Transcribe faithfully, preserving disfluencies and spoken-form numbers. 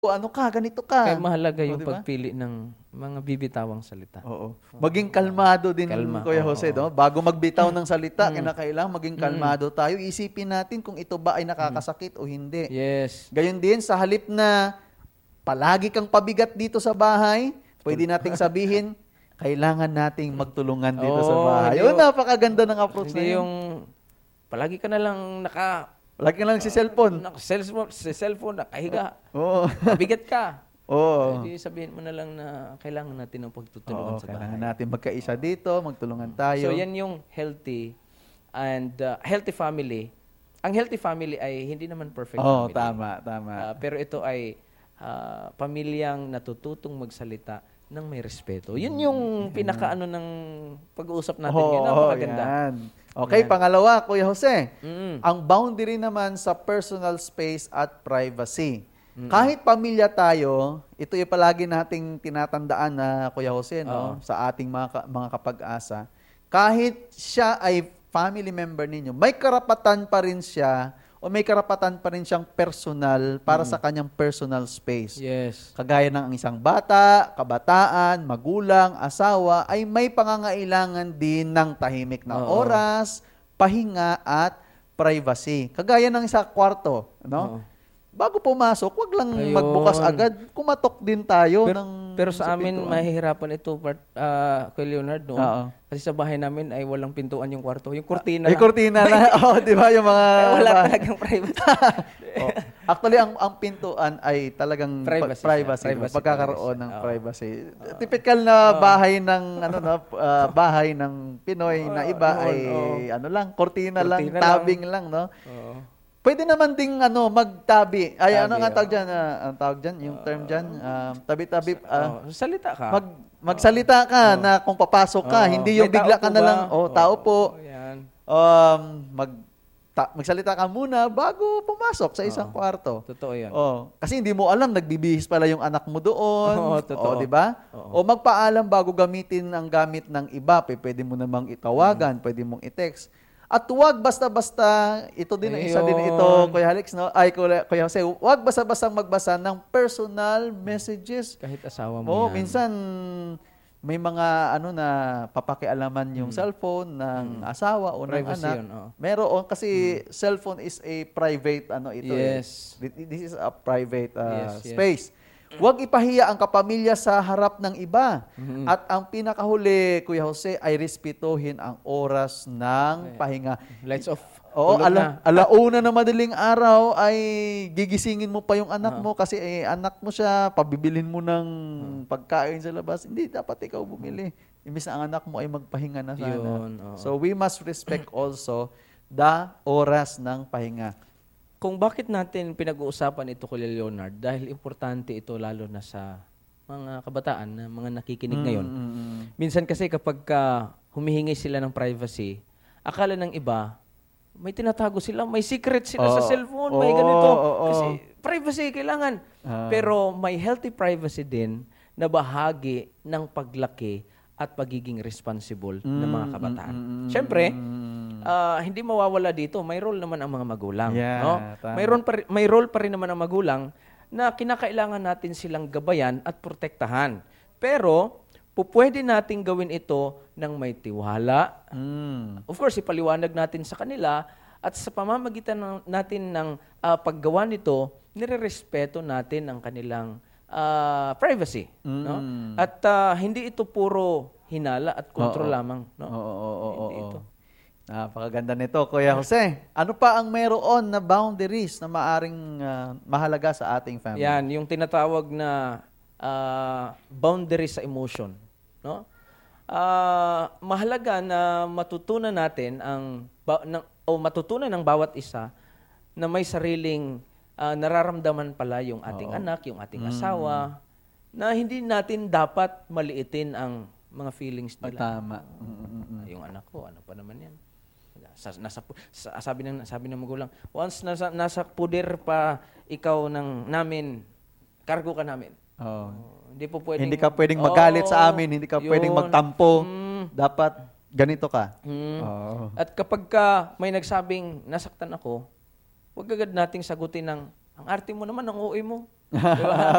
ano ka, ganito ka. Kaya mahalaga O, yung di ba? pagpili ng mga bibitawang salita. Oo. Maging kalmado din, Kalma, Kuya oo, Jose, oo. no? Bago magbitaw ng salita, Mm. kinakailangan maging Mm. kalmado tayo. Isipin natin kung ito ba ay nakakasakit o hindi. Yes. Gayon din, sa halip na palagi kang pabigat dito sa bahay, pwede nating sabihin, kailangan nating magtulungan dito sa Oo, bahay. hindi Yun, yung- napakaganda ng approach na Hindi yun. yung palagi ka na lang naka Lagi ka lang si cellphone. naka cellphone, sa cellphone nakahiga. Oo. Mabigat ka. Oo. Hindi sabihin mo na lang na kailangan natin ng Oo, pagtutulungan sa kailangan bahay. natin magkaisa dito, magtulungan tayo. So yan yung healthy and uh, healthy family. Ang healthy family ay hindi naman perfect Oo, family. tama, tama. Uh, pero ito ay uh, pamilyang natututong magsalita ng may respeto. Yun yung pinakaano ng pag-uusap natin Oo, ngayon. Napakaganda. yan. Okay, Yan. pangalawa, Kuya Jose. Mm. Ang boundary naman sa personal space at privacy. Kahit pamilya tayo, ito yung palagi nating tinatandaan na, Kuya Jose, no? Sa ating mga, ka- mga kapag-asa. Kahit siya ay family member ninyo, may karapatan pa rin siya o may karapatan pa rin siyang personal para sa kanyang personal space. Yes. Kagaya ng ang isang bata, kabataan, magulang, asawa, ay may pangangailangan din ng tahimik na Oo. oras, pahinga, at privacy. Kagaya ng sa kwarto, no? Oo. Bago pumasok, wag lang Ayun. magbukas agad. Kumatok din tayo Pero, ng pero sa amin, pintuan. mahihirapan ito, part, uh, Kuya Leonard, no? Oo. Kasi sa bahay namin ay walang pintuan yung kwarto. Yung kurtina May lang. kurtina na. Oh, di ba yung mga... Kaya wala talagang privacy. Oh. Actually, ang ang pintuan ay talagang Privacy pa- privacy, siya. Privacy pagkakaroon talaga ng siya. Oo. privacy. Typical na bahay ng ano no, ah, bahay ng Pinoy na iba noon, ay oo. ano lang, kortina, lang, Kortina lang. tabing lang, no. Oo. Pwede naman ding ano magtabi. Ay ano Tabi, nga tawag oo. diyan? ah, ang tawag diyan, yung term diyan, um, tabi-tabi ah, Oo, salita ka. mag magsalita ka na kung papasok ka, Oo. hindi yung May bigla tao ka po na ba? lang, oh, tao Oo, po. yan. Um, mag ta- magsalita ka muna bago pumasok sa isang Oo. kwarto. Totoo yan. Oh, kasi hindi mo alam nagbibihis pala yung anak mo doon. Oo, totoo. Oh, 'di ba? O Oo. magpaalam bago gamitin ang gamit ng iba. P- Pwede mo namang itawagan, pwede mong i-text. At huwag basta-basta, ito din ang isa din ito, Ayun. Kuya Alex, no? Ay, Kuya, Kuya Jose, huwag basta-basta magbasa ng personal messages. Kahit asawa mo Oo, yan. minsan may mga ano na papakialaman yung cellphone ng asawa o ng Privacy anak. yun, oo. Meron kasi cellphone is a private ano ito Yes. eh. Thi- This is a private uh, Yes, yes. space. Huwag ipahiya ang kapamilya sa harap ng iba. Mhm. At ang pinakahuli, Kuya Jose, ay respetuhin ang oras ng pahinga. Lights off. Oo, Tulog ala, na. alauna na madaling araw ay gigisingin mo pa yung anak Ah. mo kasi eh, anak mo siya, pabibilin mo ng Ah. pagkain sa labas. Hindi, dapat ikaw bumili. Imbis na ang anak mo ay magpahinga na sana. Yun, oo. So we must respect also the oras ng pahinga. Kung bakit natin pinag-uusapan ito, Kuya Leonard, dahil importante ito lalo na sa mga kabataan na mga nakikinig ngayon. Mm-mm. Minsan kasi kapag ka humihingi sila ng privacy, akala ng iba, may tinatago sila, may secret sila sa Oo. cellphone, may Oo, ganito. oo. Kasi privacy kailangan. Ah. Pero may healthy privacy din na bahagi ng paglaki at pagiging responsible ng mga kabataan. Siyempre, ah, hindi mawawala dito, may role naman ang mga magulang. Yeah, no? tama. May, role pa, ri- may role pa rin naman ang magulang na kinakailangan natin silang gabayan at protektahan. Pero, pupwede nating gawin ito ng may tiwala. Mm. Of course, ipaliwanag natin sa kanila at sa pamamagitan ng, natin ng ah, paggawa nito, nirerespeto natin ang kanilang ah, privacy. No? Mm. At ah, hindi ito puro hinala at kontrol Oo. lamang. No? Oo, oo, oo, Hindi oo. ito. Napakaganda nito, Kuya Jose. Ano pa ang meron na boundaries na maaring ah, mahalaga sa ating family? Yan, yung tinatawag na ah, boundary sa emotion. No? Ah, mahalaga na matutunan natin ang ba- ng, o matutunan ng bawat isa na may sariling ah, nararamdaman pala yung ating Oo. anak, yung ating asawa, na hindi natin dapat maliitin ang mga feelings Ah, nila. tama. Mm, mm, mm. Ah, yung anak ko, ano pa naman yan? Sa, nasa, pu- sa, sabi ng sabi ng magulang, once nasa, nasa puder pa ikaw ng namin, kargo ka namin. Oo. Oh, hindi po pwedeng Hindi ka pwedeng magalit sa Oo, amin, hindi ka yun. pwedeng magtampo. Mm, Dapat ganito ka. mm. Oo. At kapag ka may nagsabing nasaktan ako, huwag agad nating sagutin ng ang arte mo naman, ang O A mo. Di ba?